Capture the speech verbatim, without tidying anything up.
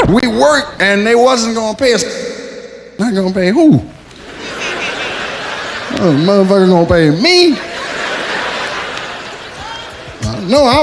We worked and they wasn't gonna pay us. Not gonna pay who? Oh, motherfucker gonna pay me? Uh, no, I